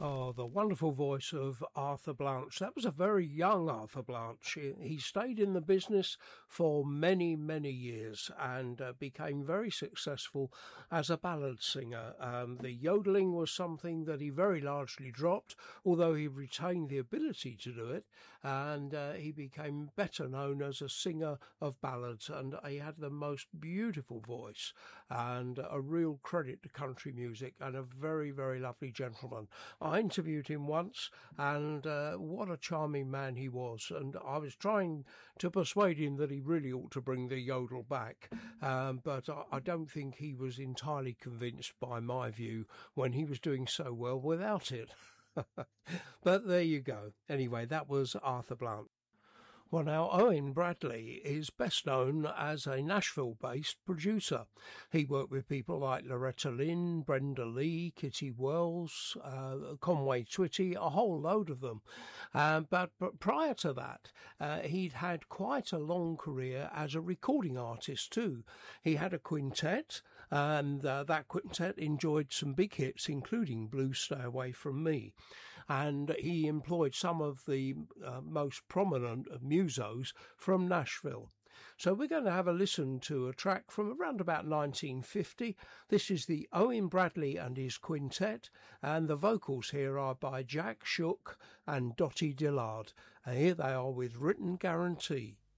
Oh, the wonderful voice of Arthur Blanche. That was a very young Arthur Blanche. He stayed in the business for many, many years and became very successful as a ballad singer. The yodeling was something that he very largely dropped, although he retained the ability to do it, and he became better known as a singer of ballads, and he had the most beautiful voice and a real credit to country music, and a very, very lovely gentleman. I interviewed him once, and what a charming man he was. And I was trying to persuade him that he really ought to bring the yodel back, but I don't think he was entirely convinced by my view when he was doing so well without it. But there you go. Anyway, that was Arthur Blanche. Well, now, Owen Bradley is best known as a Nashville-based producer. He worked with people like Loretta Lynn, Brenda Lee, Kitty Wells, Conway Twitty, a whole load of them. But prior to that, he'd had quite a long career as a recording artist too. He had a quintet, and that quintet enjoyed some big hits, including Blue Stay Away From Me. And he employed some of the most prominent musos from Nashville. So we're going to have a listen to a track from around about 1950. This is the Owen Bradley and his quintet, and the vocals here are by Jack Shook and Dottie Dillard. And here they are with Written Guarantee.